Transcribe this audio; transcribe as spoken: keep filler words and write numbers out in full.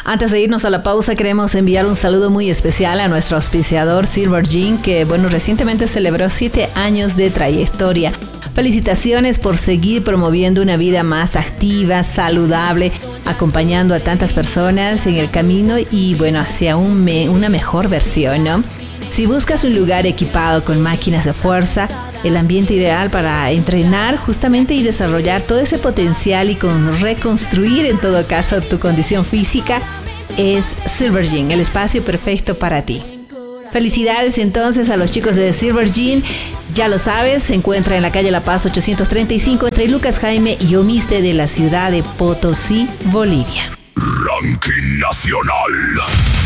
Antes de irnos a la pausa, queremos enviar un saludo muy especial a nuestro auspiciador Silver Gym, que bueno, recientemente celebró siete años de trayectoria. Felicitaciones por seguir promoviendo una vida más activa, saludable, acompañando a tantas personas en el camino y bueno, hacia un me- una mejor versión, ¿no? Si buscas un lugar equipado con máquinas de fuerza, el ambiente ideal para entrenar justamente y desarrollar todo ese potencial y con reconstruir en todo caso tu condición física es Silver Gym, el espacio perfecto para ti. Felicidades entonces a los chicos de Silver Gym. Ya lo sabes, se encuentra en la calle La Paz ochocientos treinta y cinco entre Lucas Jaime y Omiste de la ciudad de Potosí, Bolivia. Ranking Nacional.